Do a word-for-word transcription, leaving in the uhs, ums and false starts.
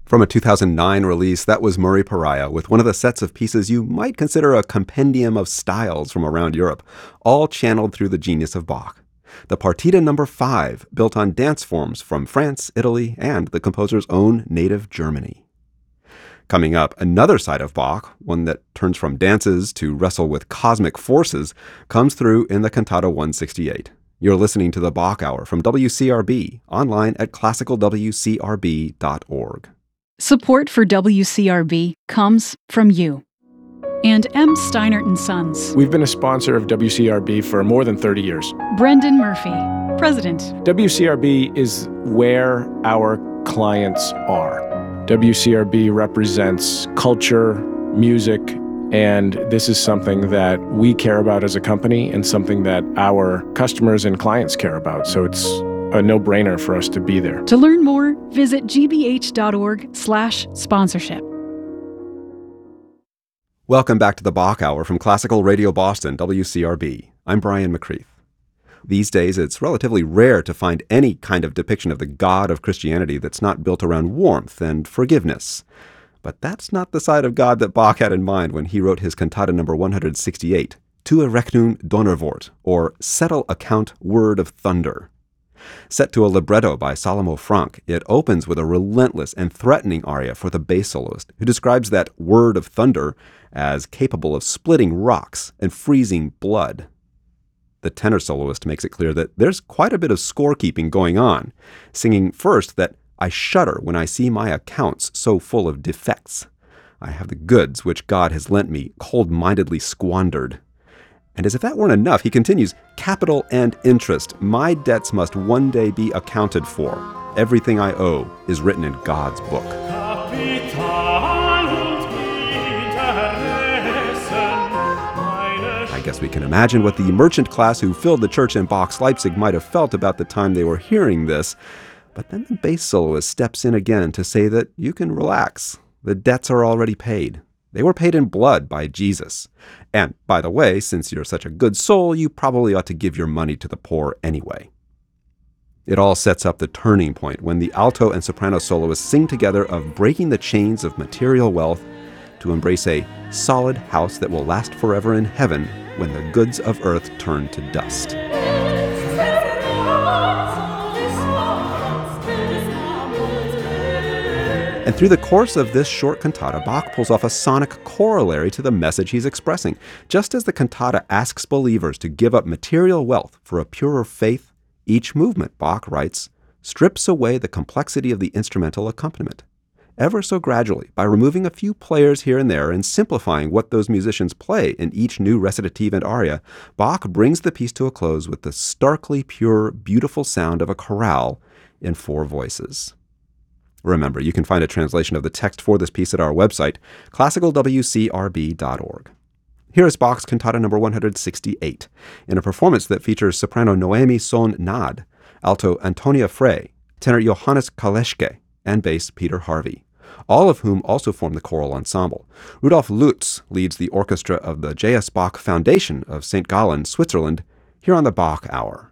From a two thousand nine release, that was Murray Pariah with one of the sets of pieces you might consider a compendium of styles from around Europe, all channeled through the genius of Bach. The Partita number five, built on dance forms from France, Italy, and the composer's own native Germany. Coming up, another side of Bach, one that turns from dances to wrestle with cosmic forces, comes through in the Cantata one sixty-eight. You're listening to the Bach Hour from W C R B, online at classical w c r b dot org. Support for W C R B comes from you and M. Steinert and Sons. We've been a sponsor of W C R B for more than thirty years. Brendan Murphy, President. W C R B is where our clients are. W C R B represents culture, music, and this is something that we care about as a company and something that our customers and clients care about. So it's a no-brainer for us to be there. To learn more, visit g b h dot org slash sponsorship. Welcome back to the Bach Hour from Classical Radio Boston, W C R B. I'm Brian McCreath. These days, it's relatively rare to find any kind of depiction of the God of Christianity that's not built around warmth and forgiveness. But that's not the side of God that Bach had in mind when he wrote his cantata number one sixty-eight, Tu errechnung Donnerwort, or Settle Account Word of Thunder. Set to a libretto by Salomon Franck, it opens with a relentless and threatening aria for the bass soloist, who describes that word of thunder as capable of splitting rocks and freezing blood. The tenor soloist makes it clear that there's quite a bit of scorekeeping going on, singing first that I shudder when I see my accounts so full of defects. I have the goods which God has lent me cold-mindedly squandered. And as if that weren't enough, he continues, capital and interest, my debts must one day be accounted for. Everything I owe is written in God's book. I guess we can imagine what the merchant class who filled the church in Bach's Leipzig might have felt about the time they were hearing this. But then the bass soloist steps in again to say that you can relax. The debts are already paid. They were paid in blood by Jesus. And, by the way, since you're such a good soul, you probably ought to give your money to the poor anyway. It all sets up the turning point when the alto and soprano soloists sing together of breaking the chains of material wealth to embrace a solid house that will last forever in heaven when the goods of earth turn to dust. And through the course of this short cantata, Bach pulls off a sonic corollary to the message he's expressing. Just as the cantata asks believers to give up material wealth for a purer faith, each movement, Bach writes, strips away the complexity of the instrumental accompaniment. Ever so gradually, by removing a few players here and there and simplifying what those musicians play in each new recitative and aria, Bach brings the piece to a close with the starkly pure, beautiful sound of a chorale in four voices. Remember, you can find a translation of the text for this piece at our website, classical w c r b dot org. Here is Bach's cantata number one sixty-eight, in a performance that features soprano Noemi Sohn-Nad, alto Antonia Frey, tenor Johannes Kaleschke, and bass Peter Harvey, all of whom also form the choral ensemble. Rudolf Lutz leads the orchestra of the J S. Bach Foundation of Saint Gallen, Switzerland, here on the Bach Hour.